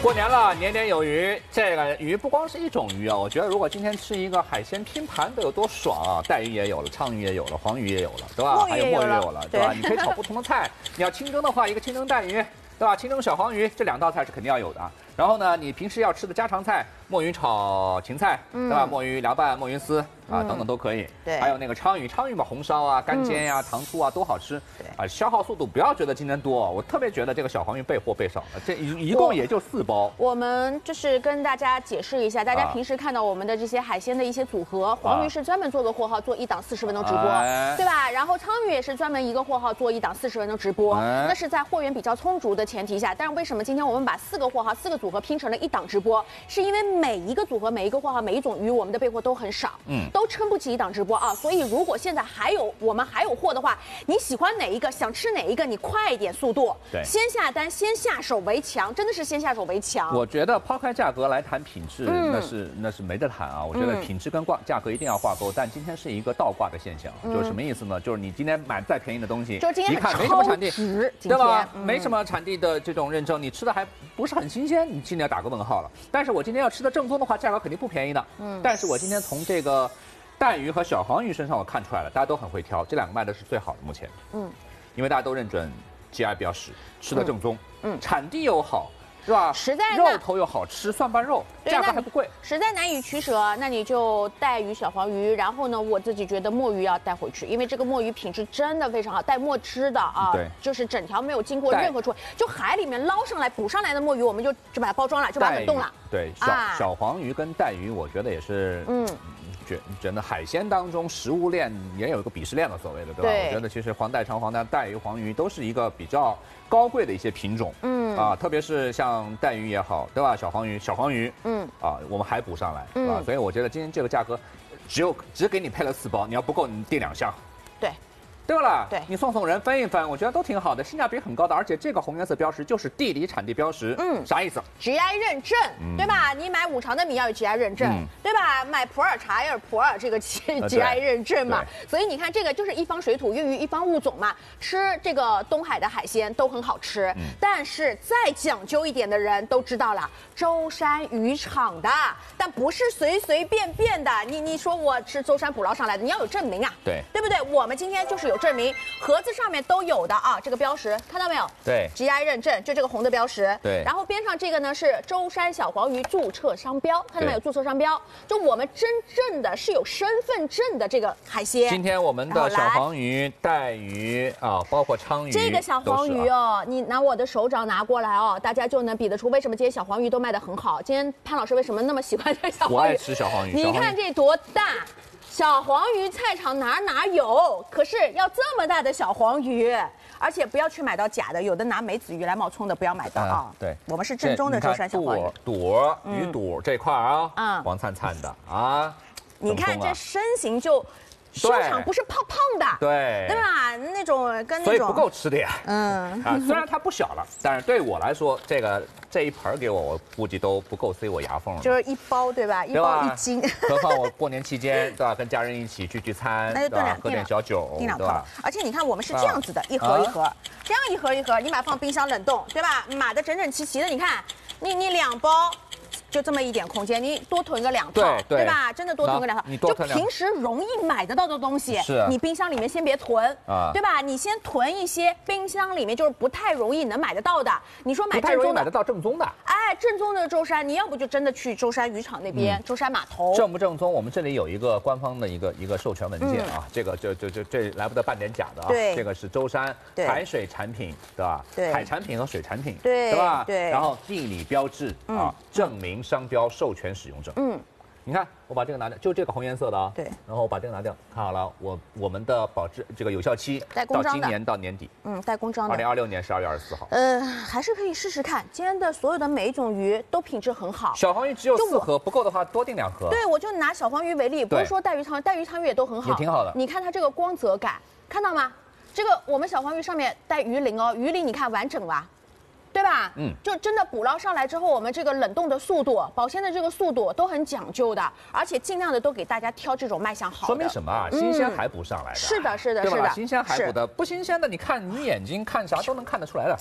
过年了，年年有余。这个鱼不光是一种鱼啊，我觉得如果今天吃一个海鲜拼盘得有多爽啊！带鱼也有了，鲳鱼也有了，黄鱼也有了，对吧？还有墨鱼也有了，对吧？你可以炒不同的菜。你要清蒸的话，一个清蒸带鱼，对吧？清蒸小黄鱼，这2道菜是肯定要有的。然后呢，你平时要吃的家常菜，墨鱼炒芹菜，对吧？墨鱼凉拌、墨鱼丝啊，等等都可以。 对， 还有那个鲳鱼，鲳鱼嘛，红烧啊、干煎呀、糖醋啊都好吃。对啊，消耗速度不要觉得今天多，我特别觉得这个小黄鱼备货备少了，这一共也就4包。 我们就是跟大家解释一下，大家平时看到我们的这些海鲜的一些组合，黄鱼是专门做个货号做1档40分钟直播，对吧？然后鲳鱼也是专门一个货号做1档40分钟直播，那是在货源比较充足的前提下。但是为什么今天我们把4个货号、4个组合拼成了1档直播？是因为每一个组合、每一个货号、每一种鱼，我们的备货都很少，都撑不起1档直播啊。所以如果现在我们还有货的话，你喜欢哪一个，想吃哪一个，你快一点速度， 对，先下单，先下手为强，真的是先下手为强。 我觉得抛开价格来谈品质，那是没得谈啊。我觉得品质跟价格一定要挂钩，但今天是一个倒挂的现象，就是什么意思呢？就是你今天买再便宜的东西， 就今天一看没什么产地， 对吧？没什么产地的这种认证，你吃的还不是很新鲜，你今天要打个问号了。但是我今天要吃的正宗的话，价格肯定不便宜的。但是我今天从这个带鱼和小黄鱼身上我看出来了，大家都很会挑，这2个卖的是最好的目前。因为大家都认准 GI 标识，吃的正宗，产地又好，是吧？ 实在肉头又好吃，蒜瓣肉，价格还不贵。 实在难以取舍，那你就带鱼、小黄鱼，然后呢，我自己觉得墨鱼要带回去，因为这个墨鱼品质真的非常好，带墨汁的啊， 对， 就是整条没有经过任何处理，就海里面捞上来捕上来的墨鱼，我们就把它包装了，就把它冷冻了。 对，小黄鱼跟带鱼，我觉得也是，觉得海鲜当中食物链也有一个鄙视链的所谓的，对吧？我觉得其实黄带长、黄带带鱼、黄鱼都是一个比较高贵的一些品种，特别是像带鱼也好，对吧？小黄鱼，我们还补上来，是吧？所以我觉得今天这个价格，只给你配了4包，你要不够你订2箱，对不啦？ 对， 你送人分一分，我觉得都挺好的，性价比很高的，而且这个红颜色标识就是地理产地标识，啥意思 ？GI 认证，对吧？你买五常的米要有 GI 认证，对吧？买普洱茶要有普洱这个 GI 认证嘛。所以你看，这个就是一方水土孕育一方物种嘛。吃这个东海的海鲜都很好吃，但是再讲究一点的人都知道了，舟山渔场的，但不是随随便便的。你说我是舟山捕捞上来的，你要有证明啊，对不对？我们今天就是有证明，盒子上面都有的啊，这个标识看到没有？ 对 ，GI 认证，就这个红的标识。 对， 然后边上这个呢是舟山小黄鱼注册商标，看到没有？注册商标，就我们真正的是有身份证的这个海鲜。 今天我们的小黄鱼、带鱼啊，包括鲳鱼， 这个小黄鱼哦，你拿我的手掌拿过来哦，大家就能比得出为什么这些小黄鱼都卖得很好。今天潘老师为什么那么喜欢这小黄鱼？ 我爱吃小黄鱼， 你看这多大！小黄鱼菜场哪有？可是要这么大的小黄鱼，而且不要去买到假的，有的拿梅子鱼来冒充的，不要买到啊。 对， 我们是正宗的舟山小黄鱼。 鱼肚这块啊，黄灿灿的啊。 你看这身形就。修长不是胖胖的，对吧？那种跟那种， 所以不够吃的呀。虽然它不小了，但是对我来说，这一盆给我估计都不够塞我牙缝了。 就是1包对吧？1包1斤。 何况我过年期间对吧，跟家人一起聚餐， 那就炖喝点小酒， 订2套。而且你看我们是这样子的，一盒一盒，这样一盒一盒，你把它放冰箱冷冻，对吧？码得整整齐齐的，你看，你2包。就这么一点空间，你多囤个2套，对吧？真的多囤个2套，就平时容易买得到的东西，你冰箱里面先别囤，对吧？你先囤一些冰箱里面就是不太容易能买得到的。你说买正宗的， 买得到正宗的， 哎，正宗的舟山，你要不就真的去舟山渔场那边，舟山码头。 正不正宗？我们这里有一个官方的一个授权文件啊，这个这来不得半点假的啊，这个是舟山海水产品，对吧？海产品和水产品，对吧？对，然后地理标志啊，证明商标授权使用证。你看，我把这个拿掉，就这个红颜色的啊。对。然后我把这个拿掉，看好了，我们的保质这个有效期到今年到年底。 带公章的。 2026年12月24号。 还是可以试试看。今天的所有的每一种鱼都品质很好。 小黄鱼只有4盒，不够的话多订2盒。 对，我就拿小黄鱼为例，不是说带鱼鲳鱼也都很好， 也挺好的。 你看它这个光泽感，看到吗？这个我们小黄鱼上面带鱼鳞哦，鱼鳞你看完整吧。对吧？就真的捕捞上来之后，我们这个冷冻的速度、保鲜的这个速度都很讲究的，而且尽量的都给大家挑这种卖相好的。 说明什么啊？新鲜海捕上来的。 是的， 对吧？新鲜海捕的，不新鲜的，你看你眼睛看啥都能看得出来的。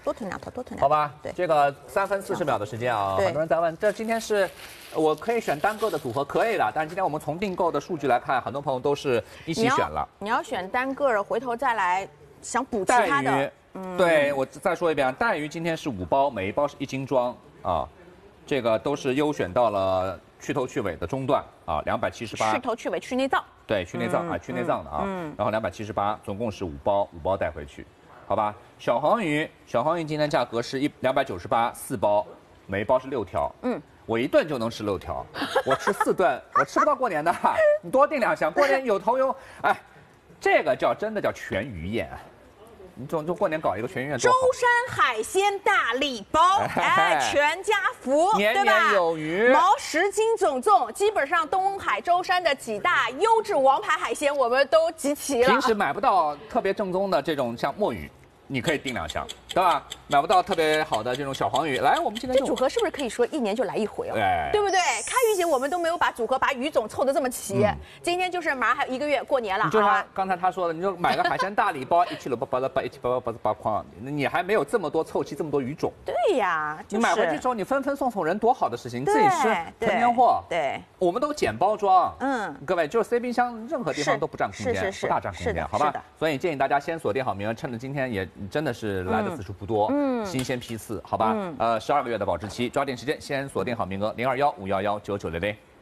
多吞两头，多吞两头。 好吧， 对， 这个3分40秒的时间啊，很多人在问，这今天是我可以选单个的组合，可以的，但是今天我们从订购的数据来看，很多朋友都是一起选了。 你要选单个的，回头再来想补其他的。 对，我再说一遍，带鱼今天是5包，每一包是1斤装啊，这个都是优选到了去头去尾的中段啊，278。 去头去尾去内脏。 对，去内脏去内脏的啊，然后278，总共是5包，5包带回去，好吧？小黄鱼今天价格是298，4包，每一包是6条，我一顿就能吃6条，我吃4顿，我吃不到过年的，你多订2箱，过年有头有，哎，这个真的叫全鱼宴。你就过年搞一个全鱼宴， 舟山海鲜大礼包，哎，全家福， 年年有余， 毛10斤总重，基本上东海舟山的几大优质王牌海鲜我们都集齐了。 平时买不到特别正宗的这种像墨鱼，你可以订2箱，对吧？买不到特别好的这种小黄鱼，来，我们今天这组合是不是可以说1年就来一回哦？对不对？开鱼节我们都没有把组合把鱼种凑得这么齐，今天就是马上还有1个月过年了， 就像刚才他说的，你就买个海鲜大礼包，1七888筐，你还没有这么多凑齐这么多鱼种。 对呀， 你买回去之后，你分送人，多好的事情！你自己吃囤年货。 对， 我们都简包装。各位就是塞冰箱，任何地方都不占空间，不大占空间，好吧？所以建议大家先锁定好名额，趁着今天也真的是来的次数不多，新鲜批次，好吧？12个月的保质期，抓紧时间先锁定好名额，021-511-9900。